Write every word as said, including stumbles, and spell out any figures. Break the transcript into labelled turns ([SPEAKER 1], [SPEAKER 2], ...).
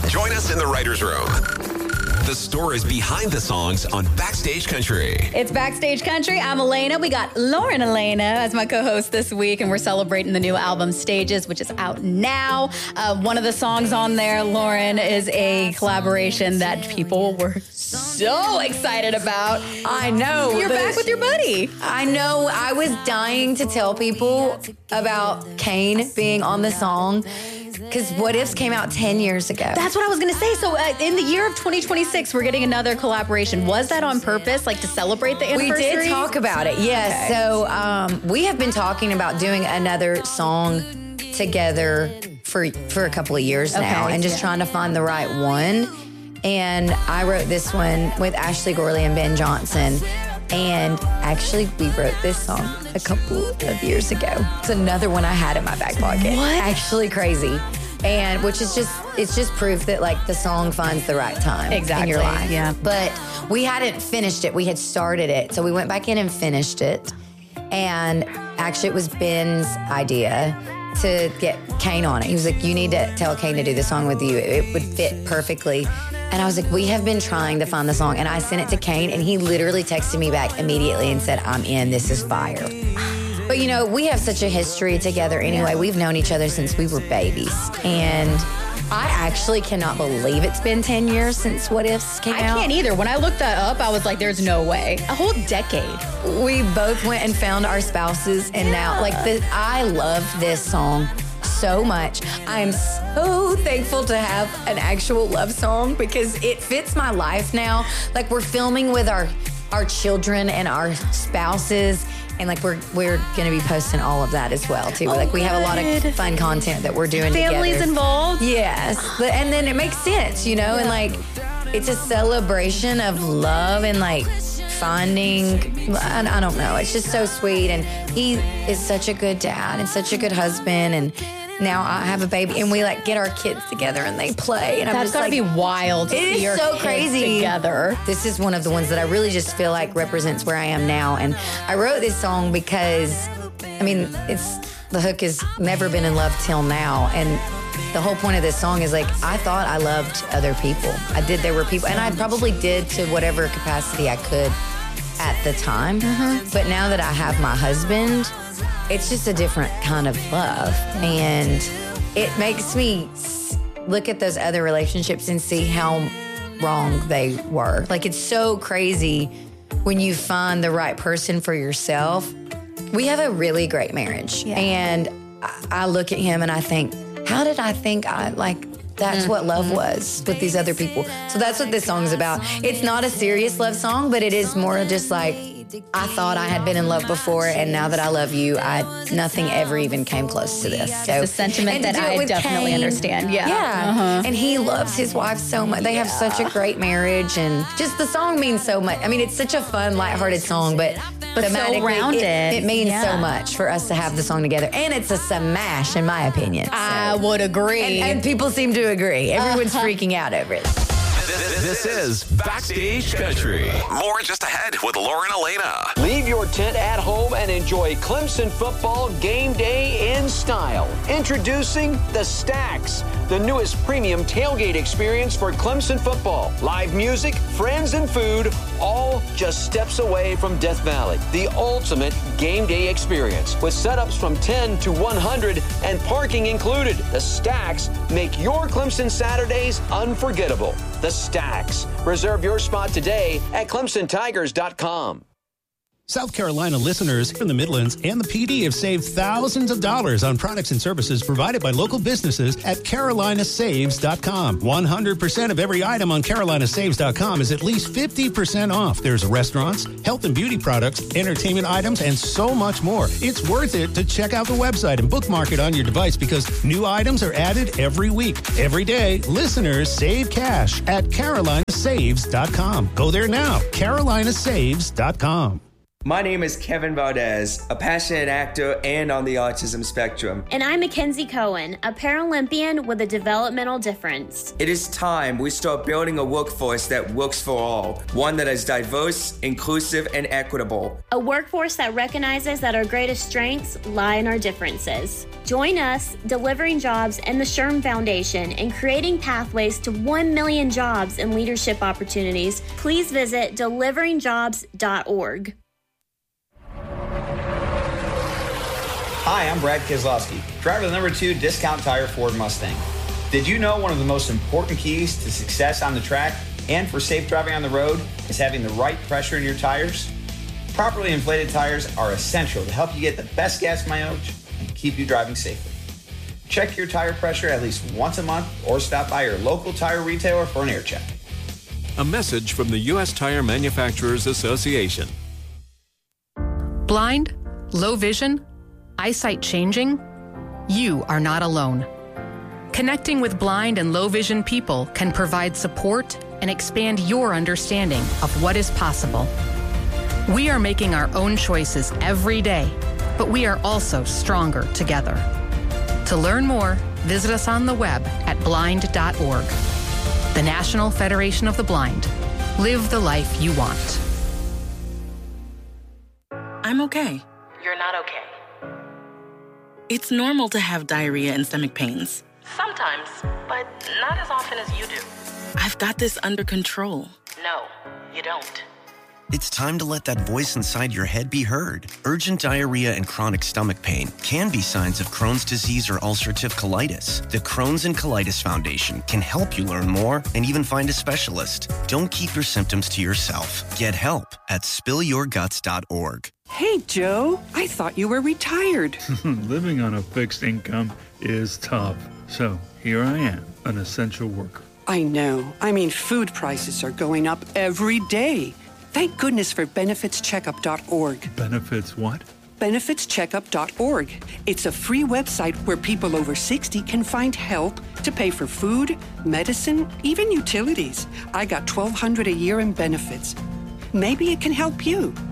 [SPEAKER 1] Join us in the writer's room. The stories behind the songs on Backstage Country.
[SPEAKER 2] It's Backstage Country. I'm Elena. We got Lauren Elena as my co-host this week, and we're celebrating the new album Stages, which is out now. Uh, one of the songs on there, Lauren, is a collaboration that people were so excited about.
[SPEAKER 3] I know.
[SPEAKER 2] You're back with your buddy.
[SPEAKER 3] I know. I was dying to tell people about Kane being on the song. Because What Ifs came out ten years ago.
[SPEAKER 2] That's what I was going to say. So uh, in the year of twenty twenty-six, we're getting another collaboration. Was that on purpose, like to celebrate the anniversary?
[SPEAKER 3] We did talk about it, yes. Okay. So um, we have been talking about doing another song together for for a couple of years now, okay, and just yeah. trying to find the right one. And I wrote this one with Ashley Gorley and Ben Johnson. And actually, we wrote this song a couple of years ago. It's another one I had in my back pocket.
[SPEAKER 2] What?
[SPEAKER 3] Actually crazy. And which is just, it's just proof that like the song finds the right time
[SPEAKER 2] exactly.
[SPEAKER 3] in your life.
[SPEAKER 2] Yeah.
[SPEAKER 3] But we hadn't finished it. We had started it. So we went back in and finished it. And actually, it was Ben's idea to get Kane on it. He was like, you need to tell Kane to do the song with you. It would fit perfectly. And I was like, we have been trying to find the song. And I sent it to Kane, and he literally texted me back immediately and said, I'm in, this is fire. But, you know, we have such a history together anyway. We've known each other since we were babies. And I actually cannot believe it's been ten years since What Ifs came
[SPEAKER 2] I
[SPEAKER 3] out.
[SPEAKER 2] I can't either. When I looked that up, I was like, there's no way. A whole decade.
[SPEAKER 3] We both went and found our spouses, and yeah. now, like, the, I love this song so much. I'm so thankful to have an actual love song because it fits my life now. Like, we're filming with our our children and our spouses, and like we're we're gonna be posting all of that as well too. Oh, like we have a lot of fun content that we're doing
[SPEAKER 2] Families
[SPEAKER 3] together.
[SPEAKER 2] involved?
[SPEAKER 3] Yes. But, and then it makes sense, you know, yeah. and like it's a celebration of love and like finding, I, I don't know, it's just so sweet. And he is such a good dad and such a good husband, and now I have a baby, and we like get our kids together and they play. And
[SPEAKER 2] That's
[SPEAKER 3] I'm just
[SPEAKER 2] gotta
[SPEAKER 3] like,
[SPEAKER 2] be wild to
[SPEAKER 3] it
[SPEAKER 2] see
[SPEAKER 3] is
[SPEAKER 2] your
[SPEAKER 3] so
[SPEAKER 2] kids
[SPEAKER 3] crazy
[SPEAKER 2] together.
[SPEAKER 3] This is one of the ones that I really just feel like represents where I am now. And I wrote this song because, I mean, it's the hook is never been in love till now. And the whole point of this song is like, I thought I loved other people. I did. There were people, and I probably did to whatever capacity I could at the time. Mm-hmm. But now that I have my husband, it's just a different kind of love. And it makes me look at those other relationships and see how wrong they were. Like, it's so crazy when you find the right person for yourself. We have a really great marriage. Yeah. And I, I look at him and I think, how did I think I, like, that's mm-hmm. what love was with these other people. So that's what this song's about. It's not a serious love song, but it is more just like, I thought I had been in love before, and now that I love you, I nothing ever even came close to this. So,
[SPEAKER 2] it's a sentiment that I definitely
[SPEAKER 3] Kane,
[SPEAKER 2] understand. Yeah.
[SPEAKER 3] Yeah. Uh-huh. And he loves his wife so much. They yeah. have such a great marriage, and just the song means so much. I mean, it's such a fun, lighthearted song, but
[SPEAKER 2] but so rounded.
[SPEAKER 3] It, it means
[SPEAKER 2] yeah.
[SPEAKER 3] so much for us to have the song together. And it's a smash, in my opinion. So.
[SPEAKER 2] I would agree.
[SPEAKER 3] And, and people seem to agree. Everyone's uh-huh. freaking out over it.
[SPEAKER 1] This, this is Backstage Country. More just ahead with Lauren Elena.
[SPEAKER 4] Leave your tent at home and enjoy Clemson football game day in style. Introducing the Stacks, the newest premium tailgate experience for Clemson football. Live music, friends, and food, all just steps away from Death Valley. The ultimate game day experience with setups from ten to one hundred and parking included. The Stacks make your Clemson Saturdays unforgettable. The Stacks. Reserve your spot today at Clemson Tigers dot com.
[SPEAKER 5] South Carolina listeners from the Midlands and the P D have saved thousands of dollars on products and services provided by local businesses at Carolina Saves dot com. one hundred percent of every item on Carolina Saves dot com is at least fifty percent off. There's restaurants, health and beauty products, entertainment items, and so much more. It's worth it to check out the website and bookmark it on your device because new items are added every week. Every day, listeners save cash at Carolina Saves dot com. Go there now, Carolina Saves dot com.
[SPEAKER 6] My name is Kevin Valdez, a passionate actor and on the autism spectrum.
[SPEAKER 7] And I'm Mackenzie Cohen, a Paralympian with a developmental difference.
[SPEAKER 6] It is time we start building a workforce that works for all, one that is diverse, inclusive, and equitable.
[SPEAKER 7] A workforce that recognizes that our greatest strengths lie in our differences. Join us, Delivering Jobs and the SHRM Foundation, in creating pathways to one million jobs and leadership opportunities. Please visit delivering jobs dot org.
[SPEAKER 8] Hi, I'm Brad Keselowski, driver of the number two Discount Tire Ford Mustang. Did you know one of the most important keys to success on the track and for safe driving on the road is having the right pressure in your tires? Properly inflated tires are essential to help you get the best gas mileage and keep you driving safely. Check your tire pressure at least once a month or stop by your local tire retailer for an air check.
[SPEAKER 1] A message from the U S Tire Manufacturers Association.
[SPEAKER 9] Blind? Low vision? Eyesight changing? You are not alone. Connecting with blind and low vision people can provide support and expand your understanding of what is possible. We are making our own choices every day, but we are also stronger together. To learn more, visit us on the web at blind dot org. The National Federation of the Blind. Live the life you want.
[SPEAKER 10] I'm okay.
[SPEAKER 11] You're not okay.
[SPEAKER 10] It's normal to have diarrhea and stomach pains.
[SPEAKER 11] Sometimes, but not as often as you do.
[SPEAKER 10] I've got this under control.
[SPEAKER 11] No, you don't.
[SPEAKER 12] It's time to let that voice inside your head be heard. Urgent diarrhea and chronic stomach pain can be signs of Crohn's disease or ulcerative colitis. The Crohn's and Colitis Foundation can help you learn more and even find a specialist. Don't keep your symptoms to yourself. Get help at spill your guts dot org.
[SPEAKER 13] Hey, Joe, I thought you were retired.
[SPEAKER 14] Living on a fixed income is tough. So here I am, an essential worker.
[SPEAKER 13] I know. I mean, food prices are going up every day. Thank goodness for benefits checkup dot org.
[SPEAKER 14] Benefits what?
[SPEAKER 13] benefits checkup dot org. It's a free website where people over sixty can find help to pay for food, medicine, even utilities. I got twelve hundred dollars a year in benefits. Maybe it can help you.